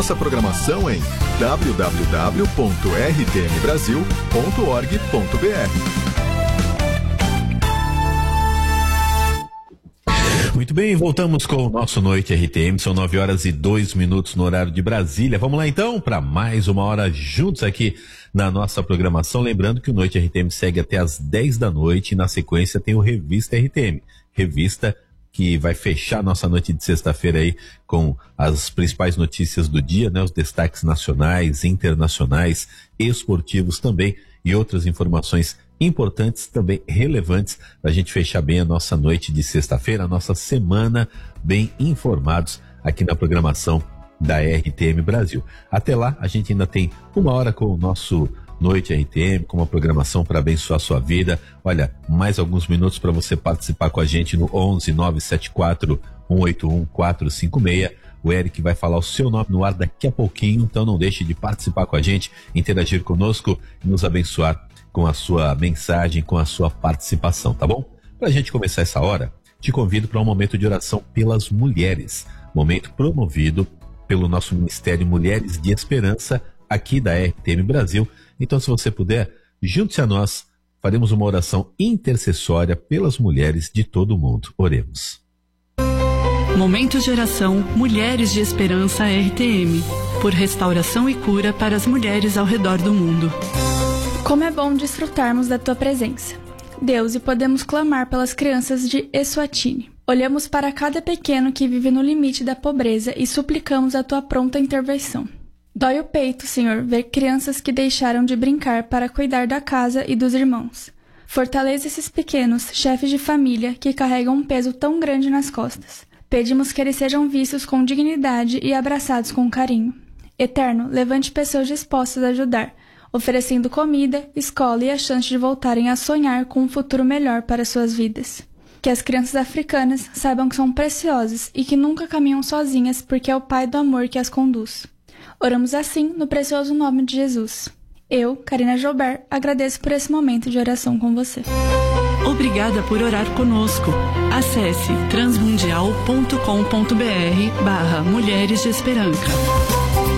nossa programação em www.rtmbrasil.org.br. Muito bem, voltamos com o nosso Noite RTM, são 9h02 no horário de Brasília. Vamos lá então para mais uma hora juntos aqui na nossa programação. Lembrando que o Noite RTM segue até às 10 da noite e na sequência tem o Revista RTM. Revista que vai fechar nossa noite de sexta-feira aí com as principais notícias do dia, né? Os destaques nacionais, internacionais, esportivos também e outras informações importantes, também relevantes, para a gente fechar bem a nossa noite de sexta-feira, a nossa semana bem informados aqui na programação da RTM Brasil. Até lá, a gente ainda tem uma hora com o nosso Noite RTM, com uma programação para abençoar a sua vida. Olha, mais alguns minutos para você participar com a gente no 11 974 181 456. O Eric vai falar o seu nome no ar daqui a pouquinho, então não deixe de participar com a gente, interagir conosco e nos abençoar com a sua mensagem, com a sua participação, tá bom? Para a gente começar essa hora, te convido para um momento de oração pelas mulheres, momento promovido pelo nosso Ministério Mulheres de Esperança, aqui da RTM Brasil. Então, se você puder, junte-se a nós, faremos uma oração intercessória pelas mulheres de todo o mundo. Oremos. Momento de oração Mulheres de Esperança RTM, por restauração e cura para as mulheres ao redor do mundo. Como é bom desfrutarmos da Tua presença, Deus, e podemos clamar pelas crianças de Eswatini. Olhamos para cada pequeno que vive no limite da pobreza e suplicamos a Tua pronta intervenção. Dói o peito, Senhor, ver crianças que deixaram de brincar para cuidar da casa e dos irmãos. Fortaleça esses pequenos, chefes de família, que carregam um peso tão grande nas costas. Pedimos que eles sejam vistos com dignidade e abraçados com carinho. Eterno, levante pessoas dispostas a ajudar, oferecendo comida, escola e a chance de voltarem a sonhar com um futuro melhor para suas vidas. Que as crianças africanas saibam que são preciosas e que nunca caminham sozinhas porque é o Pai do amor que as conduz. Oramos assim no precioso nome de Jesus. Eu, Karina Joubert, agradeço por esse momento de oração com você. Obrigada por orar conosco. Acesse transmundial.com.br/Mulheres de Esperança.